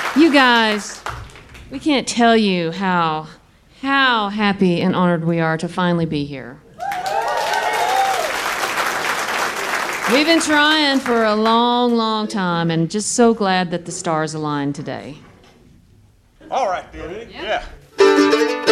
You guys, we can't tell you how happy and honored we are to finally be here. We've been trying for a long, long time, and just so glad that the stars aligned today. All right, then. Yeah.